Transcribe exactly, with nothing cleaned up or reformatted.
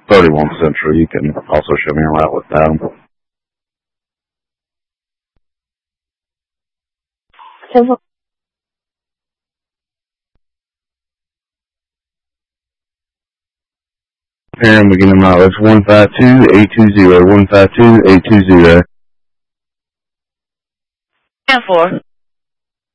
thirty-one Central. You can also show me a route with that. So, And beginning mileage one five two eight two zero, one five two eight two zero. ten four.